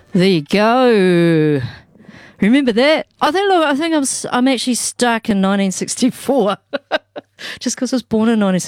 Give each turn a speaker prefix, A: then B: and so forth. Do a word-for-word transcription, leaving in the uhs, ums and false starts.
A: There you go. Remember that? I think. Look, I think I'm. s- I'm actually stuck in nineteen sixty-four, just because I was born in nineteen